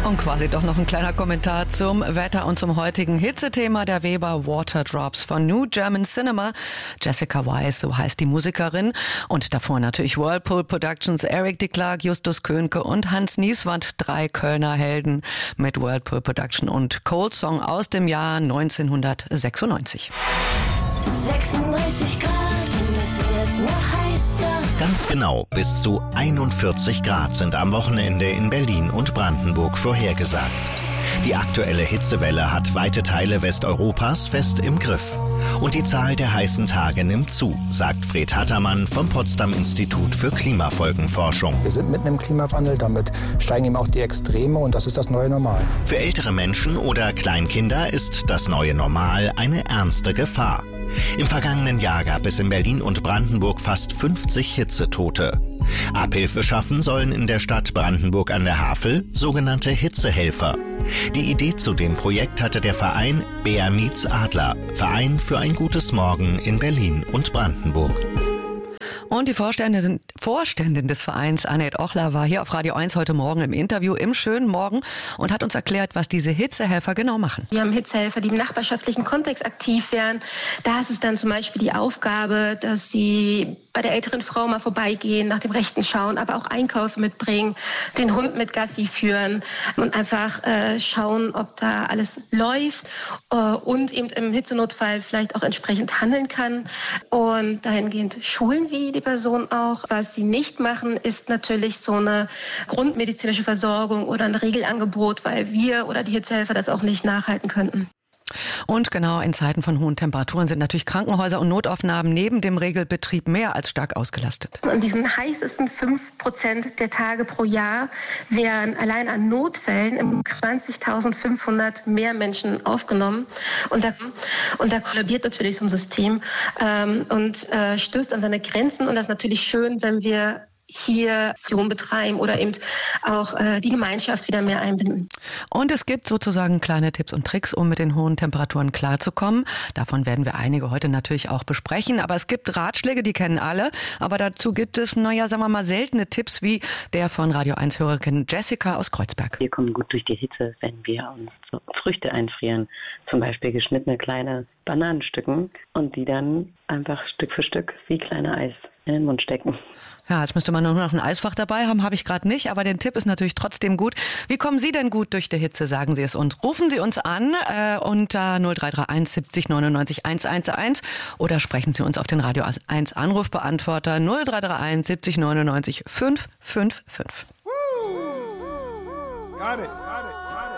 Und quasi doch noch ein kleiner Kommentar zum Wetter und zum heutigen Hitzethema der Weber Waterdrops von New German Cinema. Jessica Weiss, so heißt die Musikerin. Und davor natürlich Whirlpool Productions, Eric de Klerk, Justus Könke und Hans Nieswand, 3 Kölner Helden mit Whirlpool Production und Cold Song aus dem Jahr 1996. 36 Grad und es wird noch heißer. Ganz genau, bis zu 41 Grad sind am Wochenende in Berlin und Brandenburg vorhergesagt. Die aktuelle Hitzewelle hat weite Teile Westeuropas fest im Griff. Und die Zahl der heißen Tage nimmt zu, sagt Fred Hattermann vom Potsdam Institut für Klimafolgenforschung. Wir sind mitten im Klimawandel, damit steigen eben auch die Extreme und das ist das neue Normal. Für ältere Menschen oder Kleinkinder ist das neue Normal eine ernste Gefahr. Im vergangenen Jahr gab es in Berlin und Brandenburg fast 50 Hitzetote. Abhilfe schaffen sollen in der Stadt Brandenburg an der Havel sogenannte Hitzehelfer. Die Idee zu dem Projekt hatte der Verein Bär Meets Adler, Verein für ein gutes Morgen in Berlin und Brandenburg. Und die Vorständin des Vereins, Annette Ochler, war hier auf Radio 1 heute Morgen im Interview im schönen Morgen und hat uns erklärt, was diese Hitzehelfer genau machen. Wir haben Hitzehelfer, die im nachbarschaftlichen Kontext aktiv werden. Da ist es dann zum Beispiel die Aufgabe, dass sie bei der älteren Frau mal vorbeigehen, nach dem Rechten schauen, aber auch Einkäufe mitbringen, den Hund mit Gassi führen und einfach schauen, ob da alles läuft und eben im Hitzenotfall vielleicht auch entsprechend handeln kann. Und dahingehend schulen wir die Person auch. Was sie nicht machen, ist natürlich so eine grundmedizinische Versorgung oder ein Regelangebot, weil wir oder die Hitzehelfer das auch nicht nachhalten könnten. Und genau in Zeiten von hohen Temperaturen sind natürlich Krankenhäuser und Notaufnahmen neben dem Regelbetrieb mehr als stark ausgelastet. An diesen heißesten 5% der Tage pro Jahr werden allein an Notfällen im 20.500 mehr Menschen aufgenommen. Und da kollabiert natürlich so ein System und stößt an seine Grenzen. Und das ist natürlich schön, wenn wir hier Aktion betreiben oder eben auch die Gemeinschaft wieder mehr einbinden. Und es gibt sozusagen kleine Tipps und Tricks, um mit den hohen Temperaturen klarzukommen. Davon werden wir einige heute natürlich auch besprechen. Aber es gibt Ratschläge, die kennen alle. Aber dazu gibt es, sagen wir mal, seltene Tipps wie der von Radio 1-Hörerin Jessica aus Kreuzberg. Wir kommen gut durch die Hitze, wenn wir uns so Früchte einfrieren. Zum Beispiel geschnittene kleine Bananenstücken und die dann einfach Stück für Stück wie kleine Eis in den Mund stecken. Ja, jetzt müsste man nur noch ein Eisfach dabei haben, habe ich gerade nicht, aber der Tipp ist natürlich trotzdem gut. Wie kommen Sie denn gut durch die Hitze, sagen Sie es uns. Rufen Sie uns an unter 0331 70 99 111 oder sprechen Sie uns auf den Radio 1 Anrufbeantworter 0331 70 99 555. Got it.